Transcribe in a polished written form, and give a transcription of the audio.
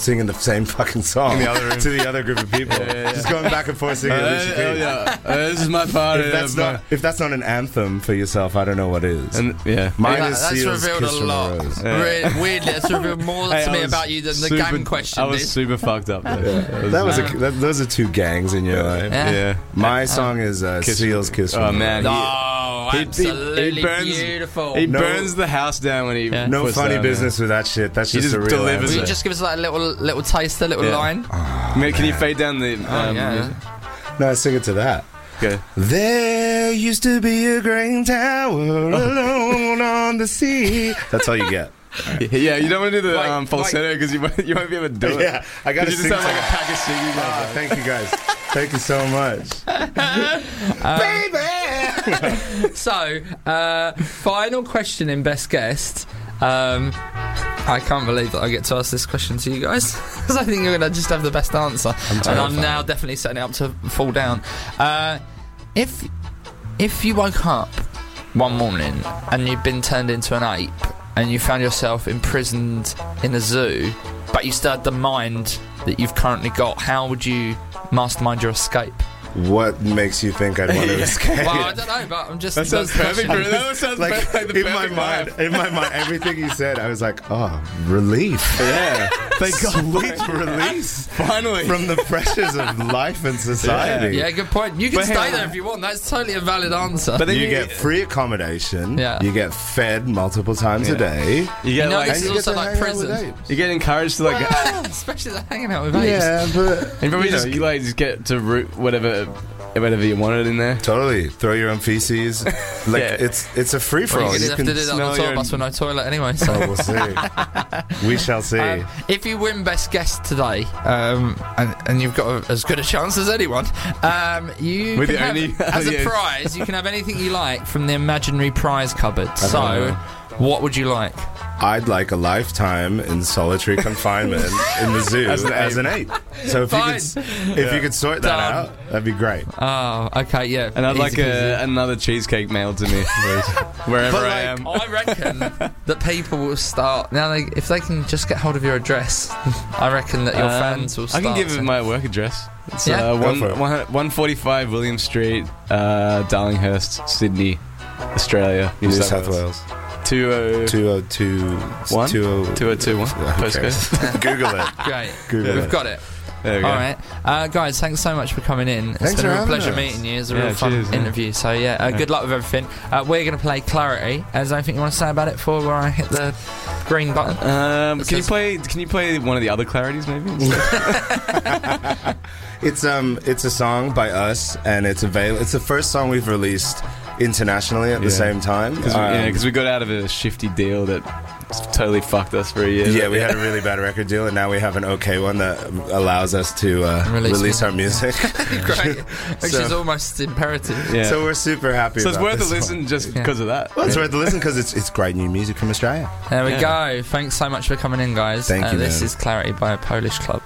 singing the same fucking song In the other room. to the other group of people. Just going back and forth singing Alicia Keys. This is my part. If that's not an anthem for yourself, I don't know what is. And Mine is that's Seal's revealed Kiss a from lot. a Rose. Weirdly, it's revealed more to me about you than the gang question. I was super fucked up. Those are two gangs in your life. Yeah. My song is Seal's Kiss from a Rose. Man. Absolutely burns, beautiful. He burns the house down when he No puts funny down business with that shit. That's just a real delivers answer. Will you just give us like a little taster, little line? Can you fade down the music? No, I sing it to that. Okay. There used to be a grain tower alone on the sea. That's all you get. Yeah, you don't want to do the falsetto because you won't be able to do it. Yeah, I got to you sing. just sound like a pack of ciggies. Thank you guys. Thank you so much. Baby! So, final question in Best Guest. I can't believe that I get to ask this question to you guys because I think you're going to just have the best answer. And I'm now definitely setting it up to fall down. If you woke up one morning and you'd been turned into an ape and you found yourself imprisoned in a zoo, but you still had the mind that you've currently got, how would you mastermind your escape? What makes you think I'd want to escape? Well, I don't know, but I'm just... That sounds perfect. That sounds like, perfect. in my mind, everything you said, I was like, oh, relief. Yeah. Thank complete release. Finally. From the pressures of life and society. Yeah, good point. You can stay there if you want. That's totally a valid answer. But then you get free accommodation. Yeah. You get fed multiple times a day. You get this is also like prison. You get encouraged to especially like hanging out with apes. Yeah, but and probably just get to root whatever you wanted in there. Totally. Throw your own feces. It's a free for all. Well, you have to do that on the tour bus with no toilet anyway. So. We'll see. We shall see. If you win Best Guest today, and you've got as good a chance as anyone, you can have, as a prize, you can have anything you like from the imaginary prize cupboard. So, what would you like? I'd like a lifetime in solitary confinement in the zoo as an ape. So if you could sort that out, that'd be great. Oh, okay, yeah. And I'd like another cheesecake mailed to me wherever I am. I reckon that people will start now. If they can just get hold of your address, I reckon that your fans will start. I can give my work address. It's 145 William Street, Darlinghurst, Sydney, Australia, New South Wales. 2021 postcode. Google it. Great. We've got it. There we go. All right, guys, thanks so much for coming in. It's been a real pleasure meeting you. It's a real fun interview. So good luck with everything. We're going to play Clarity. Is there anything you want to say about it before I hit the green button? Can you play one of the other Clarities maybe? It's a song by us, and it's the first song we've released internationally at the same time. Because we got out of a shifty deal that totally fucked us for a year. Yeah, we had a really bad record deal, and now we have an okay one that allows us to release our music. Great, which is almost imperative. Yeah. So we're super happy. So it's worth a listen just because of that. Well, it's worth a listen because it's great new music from Australia. There we go. Thanks so much for coming in, guys. Thank you. This is Clarity by Polish Club.